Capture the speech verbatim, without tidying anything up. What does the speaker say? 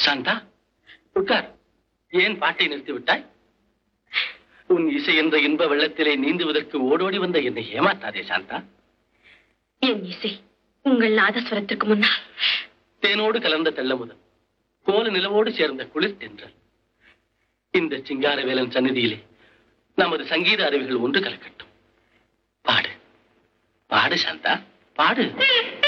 சாந்தா, உட்கார். ஏன் பாட்டை நிறுத்தி விட்டாய்? உன் இசை என்ற இன்ப வெள்ளத்திலே நீந்துவதற்கு ஓடோடி வந்த என்னை ஏமாத்தாதே சாந்தா. என் இசை உங்கள் நாதஸ்வரத்திற்கு முன்னால் தேனோடு கலந்த தெள்ளமுதல், கோல நிலவோடு சேர்ந்த குளிர் தென்றல். இந்த சிங்காரவேலன் சந்நிதியிலே நமது சங்கீத அறிவுகள் ஒன்று கலக்கட்டும். பாடு, பாடு சாந்தா, பாடு.